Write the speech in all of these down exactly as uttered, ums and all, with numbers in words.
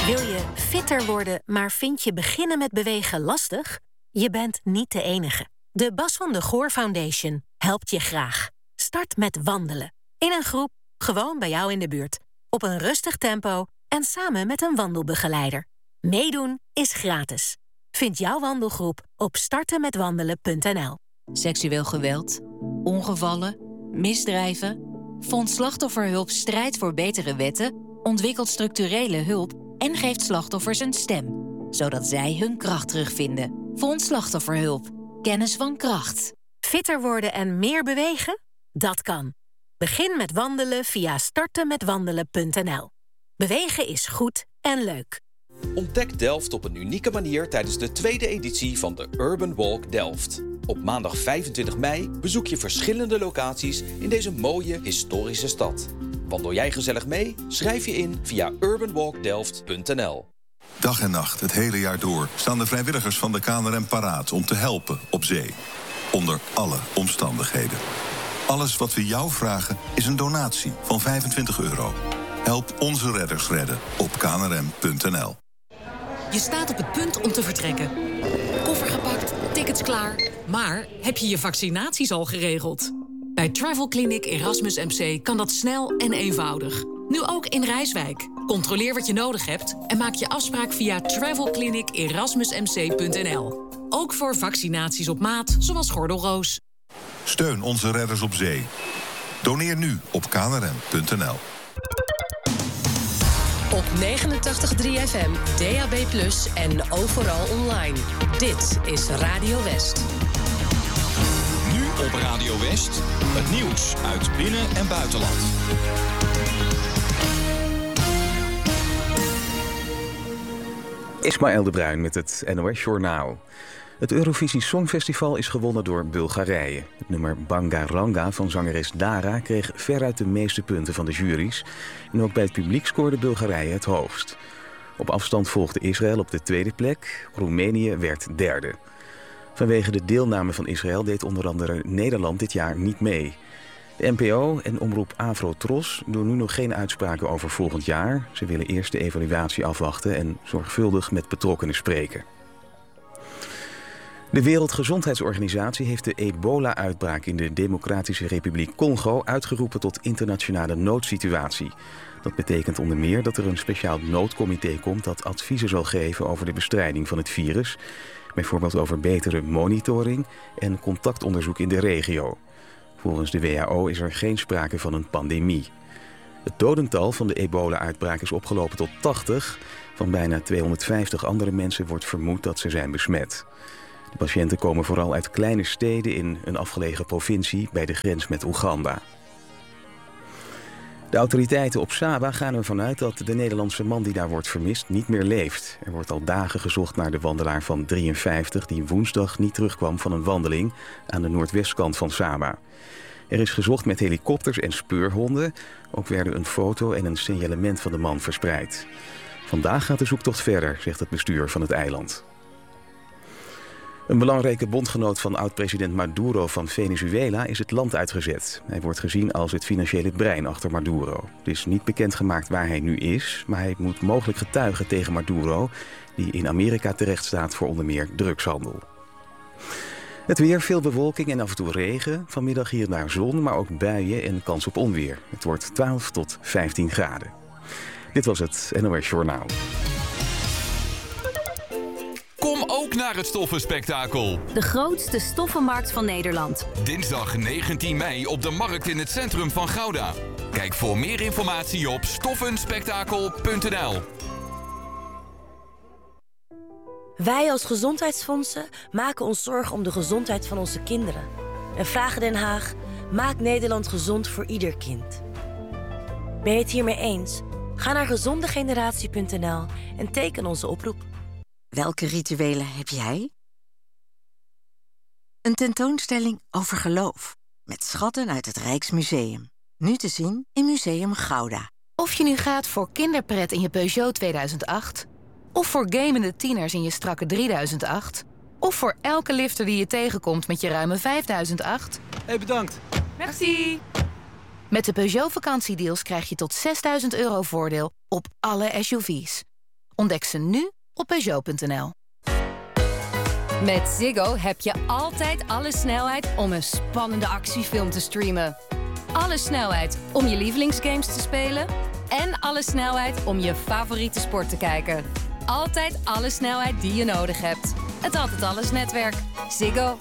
Wil je fitter worden, maar vind je beginnen met bewegen lastig? Je bent niet de enige. De Bas van de Goor Foundation helpt je graag. Start met wandelen. In een groep, gewoon bij jou in de buurt. Op een rustig tempo en samen met een wandelbegeleider. Meedoen is gratis. Vind jouw wandelgroep op starten met wandelen punt n l. Seksueel geweld, ongevallen, misdrijven. Fonds Slachtofferhulp strijdt voor betere wetten, ontwikkelt structurele hulp en geeft slachtoffers een stem, zodat zij hun kracht terugvinden. Fonds Slachtofferhulp. Kennis van kracht. Fitter worden en meer bewegen? Dat kan. Begin met wandelen via starten met wandelen punt n l. Bewegen is goed en leuk. Ontdek Delft op een unieke manier tijdens de tweede editie van de Urban Walk Delft. Op maandag vijfentwintig mei bezoek je verschillende locaties in deze mooie historische stad. Wandel jij gezellig mee? Schrijf je in via urban walk delft punt n l. Dag en nacht, het hele jaar door, staan de vrijwilligers van de K N R M paraat om te helpen op zee. Onder alle omstandigheden. Alles wat we jou vragen is een donatie van vijfentwintig euro. Help onze redders redden op k n r m punt n l. Je staat op het punt om te vertrekken. Koffer gepakt, tickets klaar. Maar heb je je vaccinaties al geregeld? Bij Travel Clinic Erasmus M C kan dat snel en eenvoudig. Nu ook in Rijswijk. Controleer wat je nodig hebt en maak je afspraak via travel clinic erasmus m c punt n l. Ook voor vaccinaties op maat, zoals gordelroos. Steun onze redders op zee. Doneer nu op k n r m punt n l. Op negenentachtig komma drie F M, D A B plus, en overal online. Dit is Radio West. Nu op Radio West, het nieuws uit binnen- en buitenland. Ismaël de Bruin met het N O S-journaal. Het Eurovisie Songfestival is gewonnen door Bulgarije. Het nummer Bangaranga van zangeres Dara kreeg veruit de meeste punten van de juries. En ook bij het publiek scoorde Bulgarije het hoogst. Op afstand volgde Israël op de tweede plek. Roemenië werd derde. Vanwege de deelname van Israël deed onder andere Nederland dit jaar niet mee. De N P O en omroep Afro-Tros doen nu nog geen uitspraken over volgend jaar. Ze willen eerst de evaluatie afwachten en zorgvuldig met betrokkenen spreken. De Wereldgezondheidsorganisatie heeft de ebola-uitbraak in de Democratische Republiek Congo uitgeroepen tot internationale noodsituatie. Dat betekent onder meer dat er een speciaal noodcomité komt dat adviezen zal geven over de bestrijding van het virus. Bijvoorbeeld over betere monitoring en contactonderzoek in de regio. Volgens de W H O is er geen sprake van een pandemie. Het dodental van de ebola-uitbraak is opgelopen tot tachtig. Van bijna tweehonderdvijftig andere mensen wordt vermoed dat ze zijn besmet. De patiënten komen vooral uit kleine steden in een afgelegen provincie bij de grens met Oeganda. De autoriteiten op Saba gaan ervan uit dat de Nederlandse man die daar wordt vermist niet meer leeft. Er wordt al dagen gezocht naar de wandelaar van drieënvijftig die woensdag niet terugkwam van een wandeling aan de noordwestkant van Saba. Er is gezocht met helikopters en speurhonden. Ook werden een foto en een signalement van de man verspreid. Vandaag gaat de zoektocht verder, zegt het bestuur van het eiland. Een belangrijke bondgenoot van oud-president Maduro van Venezuela is het land uitgezet. Hij wordt gezien als het financiële brein achter Maduro. Het is niet bekendgemaakt waar hij nu is, maar hij moet mogelijk getuigen tegen Maduro, die in Amerika terecht staat voor onder meer drugshandel. Het weer, veel bewolking en af en toe regen. Vanmiddag hier en daar zon, maar ook buien en kans op onweer. Het wordt twaalf tot vijftien graden. Dit was het N O S Journaal. Kom ook naar het Stoffenspektakel. De grootste stoffenmarkt van Nederland. Dinsdag negentien mei op de Markt in het centrum van Gouda. Kijk voor meer informatie op stoffenspektakel punt n l. Wij als gezondheidsfondsen maken ons zorgen om de gezondheid van onze kinderen. En vragen Den Haag, maak Nederland gezond voor ieder kind. Ben je het hiermee eens? Ga naar gezondegeneratie punt n l en teken onze oproep. Welke rituelen heb jij? Een tentoonstelling over geloof. Met schatten uit het Rijksmuseum. Nu te zien in Museum Gouda. Of je nu gaat voor kinderpret in je Peugeot tweeduizend acht... of voor gamende tieners in je strakke drieduizend acht... of voor elke lifter die je tegenkomt met je ruime vijfduizend acht... Hey, bedankt. Merci. Met de Peugeot vakantiedeals krijg je tot zesduizend euro voordeel op alle S U V's. Ontdek ze nu op Peugeot punt n l. Met Ziggo heb je altijd alle snelheid om een spannende actiefilm te streamen. Alle snelheid om je lievelingsgames te spelen. En alle snelheid om je favoriete sport te kijken. Altijd alle snelheid die je nodig hebt. Het Altijd Alles netwerk. Ziggo.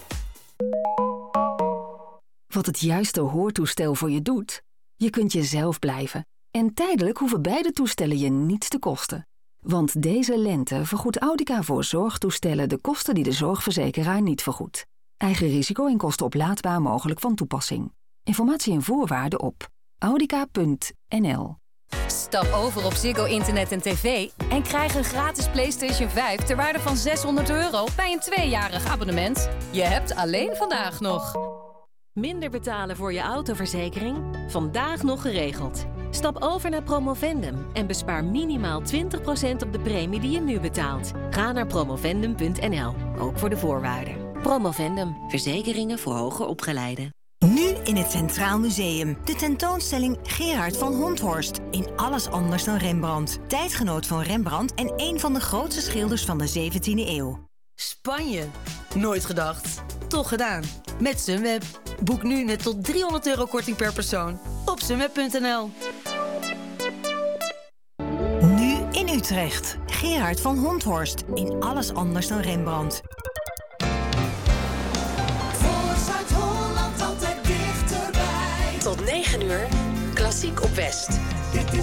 Wat het juiste hoortoestel voor je doet? Je kunt jezelf blijven. En tijdelijk hoeven beide toestellen je niets te kosten. Want deze lente vergoedt Audica voor zorgtoestellen de kosten die de zorgverzekeraar niet vergoedt. Eigen risico en kosten oplaadbaar mogelijk van toepassing. Informatie en voorwaarden op audica punt n l. Stap over op Ziggo Internet en tv en krijg een gratis PlayStation vijf ter waarde van zeshonderd euro bij een tweejarig abonnement. Je hebt alleen vandaag nog. Minder betalen voor je autoverzekering? Vandaag nog geregeld. Stap over naar Promovendum en bespaar minimaal twintig procent op de premie die je nu betaalt. Ga naar promovendum punt n l, ook voor de voorwaarden. Promovendum, verzekeringen voor hoger opgeleiden. Nu in het Centraal Museum. De tentoonstelling Gerard van Honthorst. In alles anders dan Rembrandt. Tijdgenoot van Rembrandt en een van de grootste schilders van de zeventiende eeuw. Spanje? Nooit gedacht. Toch gedaan. Met Sunweb. Boek nu met tot driehonderd euro korting per persoon. Op sunweb punt n l. Nu in Utrecht. Gerard van Honthorst. In alles anders dan Rembrandt. Tot negen uur, Klassiek op West.